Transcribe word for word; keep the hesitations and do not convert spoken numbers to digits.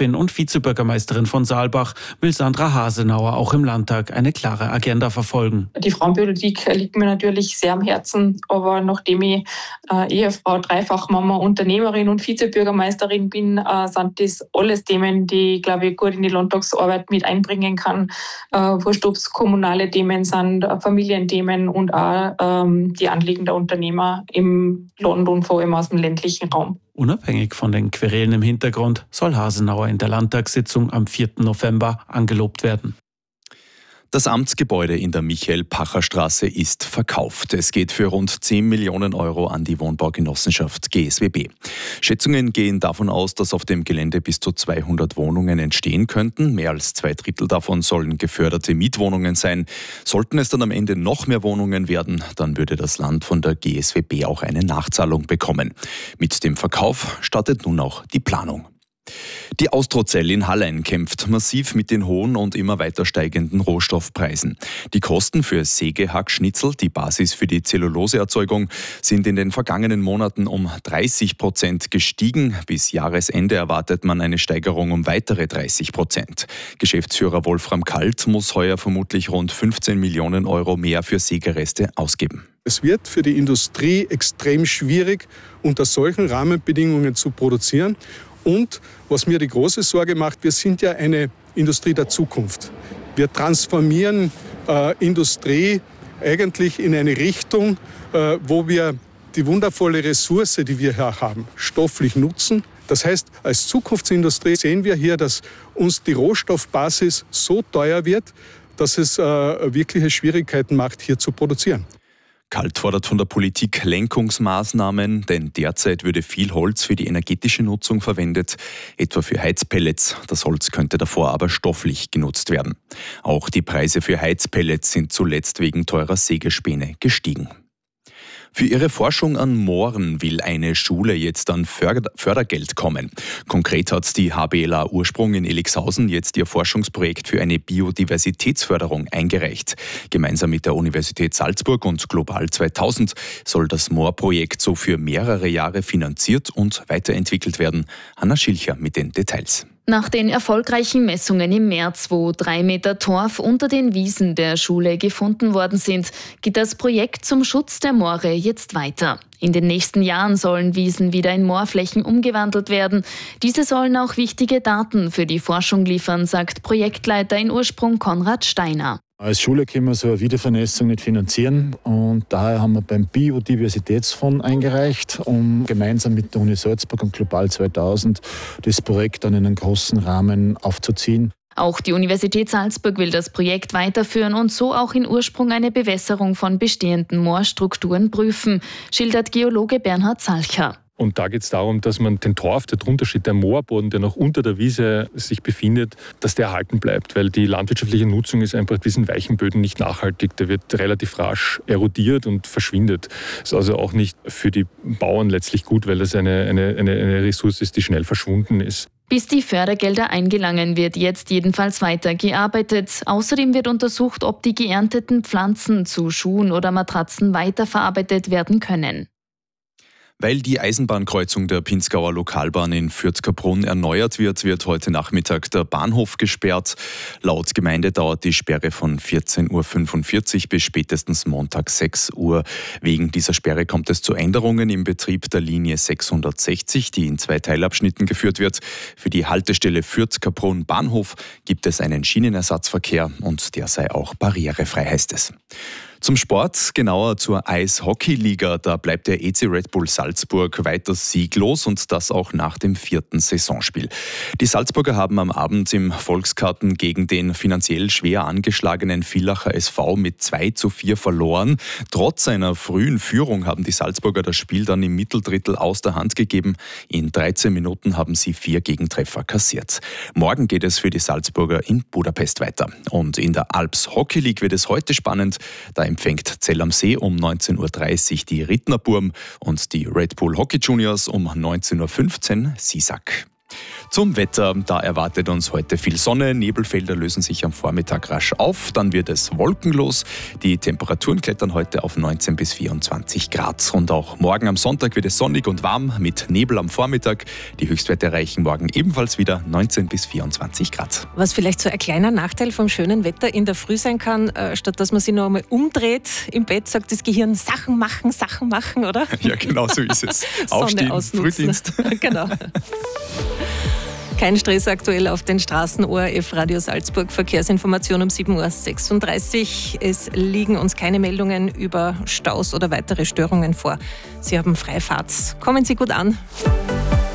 Chefin und Vizebürgermeisterin von Saalbach will Sandra Hasenauer auch im Landtag eine klare Agenda verfolgen. Die Frauenpolitik liegt mir natürlich sehr am Herzen, aber nachdem ich äh, Ehefrau, Dreifachmama, Unternehmerin und Vizebürgermeisterin bin, äh, sind das alles Themen, die ich, glaube ich, gut in die Landtagsarbeit mit einbringen kann. Äh, wurscht, ob es kommunale Themen sind, Familienthemen und auch ähm, die Anliegen der Unternehmer im Land und vor allem aus dem ländlichen Raum. Unabhängig von den Querelen im Hintergrund soll Hasenauer in der Landtagssitzung am vierten November angelobt werden. Das Amtsgebäude in der Michael-Pacher-Straße ist verkauft. Es geht für rund zehn Millionen Euro an die Wohnbaugenossenschaft G S W B. Schätzungen gehen davon aus, dass auf dem Gelände bis zu zweihundert Wohnungen entstehen könnten. Mehr als zwei Drittel davon sollen geförderte Mietwohnungen sein. Sollten es dann am Ende noch mehr Wohnungen werden, dann würde das Land von der G S W B auch eine Nachzahlung bekommen. Mit dem Verkauf startet nun auch die Planung. Die Austrozell in Hallein kämpft massiv mit den hohen und immer weiter steigenden Rohstoffpreisen. Die Kosten für Sägehackschnitzel, die Basis für die Zelluloseerzeugung, sind in den vergangenen Monaten um dreißig Prozent gestiegen. Bis Jahresende erwartet man eine Steigerung um weitere dreißig Prozent. Geschäftsführer Wolfram Kalt muss heuer vermutlich rund fünfzehn Millionen Euro mehr für Sägereste ausgeben. Es wird für die Industrie extrem schwierig, unter solchen Rahmenbedingungen zu produzieren. Und was mir die große Sorge macht, wir sind ja eine Industrie der Zukunft. Wir transformieren äh, Industrie eigentlich in eine Richtung, äh, wo wir die wundervolle Ressource, die wir hier haben, stofflich nutzen. Das heißt, als Zukunftsindustrie sehen wir hier, dass uns die Rohstoffbasis so teuer wird, dass es äh, wirkliche Schwierigkeiten macht, hier zu produzieren. Kalt fordert von der Politik Lenkungsmaßnahmen, denn derzeit würde viel Holz für die energetische Nutzung verwendet, etwa für Heizpellets. Das Holz könnte davor aber stofflich genutzt werden. Auch die Preise für Heizpellets sind zuletzt wegen teurer Sägespäne gestiegen. Für ihre Forschung an Mooren will eine Schule jetzt an Fördergeld kommen. Konkret hat die H B L A Ursprung in Elixhausen jetzt ihr Forschungsprojekt für eine Biodiversitätsförderung eingereicht. Gemeinsam mit der Universität Salzburg und Global zweitausend soll das Moorprojekt so für mehrere Jahre finanziert und weiterentwickelt werden. Hanna Schilcher mit den Details. Nach den erfolgreichen Messungen im März, wo drei Meter Torf unter den Wiesen der Schule gefunden worden sind, geht das Projekt zum Schutz der Moore jetzt weiter. In den nächsten Jahren sollen Wiesen wieder in Moorflächen umgewandelt werden. Diese sollen auch wichtige Daten für die Forschung liefern, sagt Projektleiter in Ursprung Konrad Steiner. Als Schule können wir so eine Wiedervernässung nicht finanzieren und daher haben wir beim Biodiversitätsfonds eingereicht, um gemeinsam mit der Uni Salzburg und Global zweitausend das Projekt dann in einen großen Rahmen aufzuziehen. Auch die Universität Salzburg will das Projekt weiterführen und so auch in Ursprung eine Bewässerung von bestehenden Moorstrukturen prüfen, schildert Geologe Bernhard Salcher. Und da geht es darum, dass man den Torf, der drunter steht, der Moorboden, der noch unter der Wiese sich befindet, dass der erhalten bleibt. Weil die landwirtschaftliche Nutzung ist einfach diesen weichen Böden nicht nachhaltig. Der wird relativ rasch erodiert und verschwindet. Ist also auch nicht für die Bauern letztlich gut, weil das eine, eine, eine, eine Ressource ist, die schnell verschwunden ist. Bis die Fördergelder eingelangen, wird jetzt jedenfalls weitergearbeitet. Außerdem wird untersucht, ob die geernteten Pflanzen zu Schuhen oder Matratzen weiterverarbeitet werden können. Weil die Eisenbahnkreuzung der Pinzgauer Lokalbahn in Fürth-Kaprun erneuert wird, wird heute Nachmittag der Bahnhof gesperrt. Laut Gemeinde dauert die Sperre von vierzehn Uhr fünfundvierzig bis spätestens Montag sechs Uhr. Wegen dieser Sperre kommt es zu Änderungen im Betrieb der Linie sechshundertsechzig, die in zwei Teilabschnitten geführt wird. Für die Haltestelle Fürth-Kaprun Bahnhof gibt es einen Schienenersatzverkehr und der sei auch barrierefrei, heißt es. Zum Sport, genauer zur Eishockey-Liga, da bleibt der E C Red Bull Salzburg weiter sieglos und das auch nach dem vierten Saisonspiel. Die Salzburger haben am Abend im Volksgarten gegen den finanziell schwer angeschlagenen Villacher S V mit zwei zu vier verloren. Trotz einer frühen Führung haben die Salzburger das Spiel dann im Mitteldrittel aus der Hand gegeben. In dreizehn Minuten haben sie vier Gegentreffer kassiert. Morgen geht es für die Salzburger in Budapest weiter. Und in der Alps Hockey League wird es heute spannend. Da empfängt Zell am See um neunzehn Uhr dreißig die Rittnerburm und die Red Bull Hockey Juniors um neunzehn Uhr fünfzehn Sisak. Zum Wetter, da erwartet uns heute viel Sonne. Nebelfelder lösen sich am Vormittag rasch auf. Dann wird es wolkenlos. Die Temperaturen klettern heute auf neunzehn bis vierundzwanzig Grad. Und auch morgen am Sonntag wird es sonnig und warm mit Nebel am Vormittag. Die Höchstwerte erreichen morgen ebenfalls wieder neunzehn bis vierundzwanzig Grad. Was vielleicht so ein kleiner Nachteil vom schönen Wetter in der Früh sein kann, äh, statt dass man sich noch einmal umdreht im Bett, sagt das Gehirn Sachen machen, Sachen machen, oder? Ja, genau so ist es. Aufstehen, Frühdienst. Genau. Kein Stress aktuell auf den Straßen. O R F Radio Salzburg, Verkehrsinformation um sieben Uhr sechsunddreißig. Es liegen uns keine Meldungen über Staus oder weitere Störungen vor. Sie haben freie Fahrt. Kommen Sie gut an.